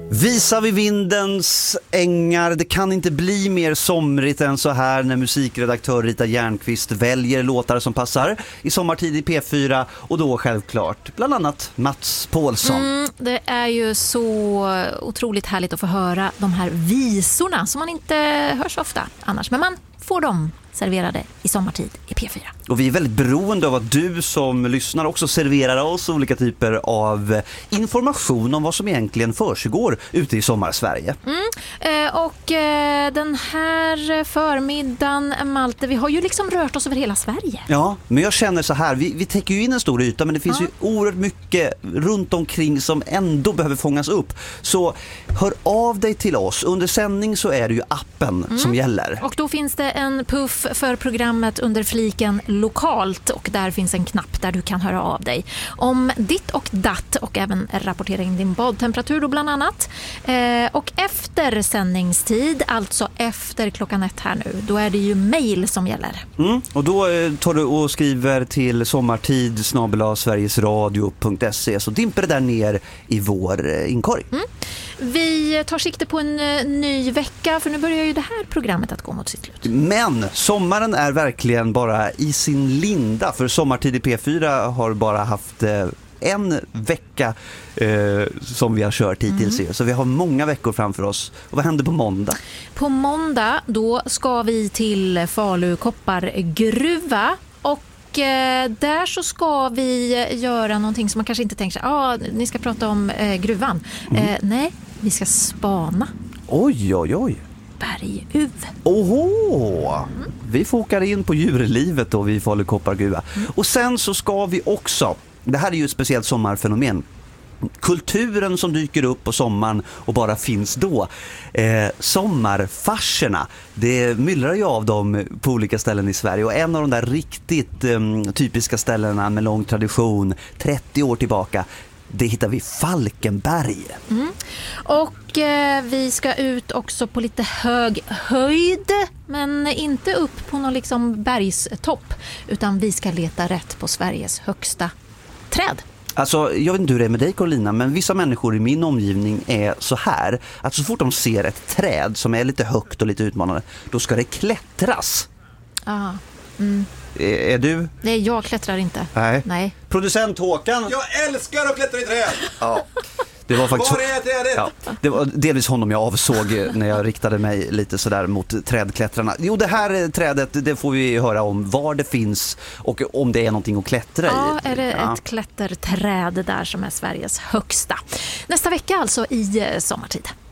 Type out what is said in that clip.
Visa vid vindens ängar. Det kan inte bli mer somrigt än så här när musikredaktör Rita Järnqvist väljer låtar som passar i sommartid i P4 och då självklart bland annat Mats Paulsson. Det är ju så otroligt härligt att få höra de här visorna som man inte hör så ofta annars, men man får dem serverade i sommartid i P4. Och vi är väldigt beroende av att du som lyssnar också serverar oss olika typer av information om vad som egentligen försiggår ute i sommarsverige. Den här förmiddagen, Malte, vi har ju liksom rört oss över hela Sverige. Ja, men jag känner så här, vi täcker ju in en stor yta, men det finns ju oerhört mycket runt omkring som ändå behöver fångas upp. Så hör av dig till oss. Under sändning så är det ju appen som gäller. Och då finns det en puff för programmet under fliken lokalt och där finns en knapp där du kan höra av dig om ditt och datt och även rapportera in din badtemperatur då bland annat. Och efter sändningstid, alltså efter klockan 1 här nu, då är det ju mejl som gäller. Och då tar du och skriver till sommartid@sverigesradio.se så dimper det där ner i vår inkorg. Vi tar sikte på en ny vecka för nu börjar ju det här programmet att gå mot sitt slut. Men sommaren är verkligen bara i sin linda, för sommartid i P4 har bara haft en vecka som vi har kört hittills. Så vi har många veckor framför oss. Och vad händer på måndag? På måndag då ska vi till Falu koppargruva och där så ska vi göra någonting som man kanske inte tänker sig. Ni ska prata om gruvan. Nej, vi ska spana. Oj. Berguv. Oho! Vi fokar in på djurlivet då vid Falu koppargruva. Och sen så ska vi också, det här är ju ett speciellt sommarfenomen, kulturen som dyker upp på sommaren och bara finns då. Sommarfarserna, det myllrar ju av dem på olika ställen i Sverige, och en av de där riktigt typiska ställena med lång tradition 30 år tillbaka, det hittar vi Falkenberg. Och vi ska ut också på lite hög höjd, men inte upp på någon liksom bergstopp, utan vi ska leta rätt på Sveriges högsta träd. Alltså, jag vet inte hur det är med dig, Carolina, men vissa människor i min omgivning är så här, att så fort de ser ett träd som är lite högt och lite utmanande, då ska det klättras. Är du? Nej, jag klättrar inte. Nej. Producent Håkan. Jag älskar att klättra i träd. Ja. Det var faktiskt Var är trädet? Ja, det var delvis honom jag avsåg när jag riktade mig lite sådär mot trädklättrarna. Jo, det här trädet, det får vi höra om var det finns och om det är någonting att klättra i. Ja, är det ett klätterträd där som är Sveriges högsta. Nästa vecka alltså i sommartid.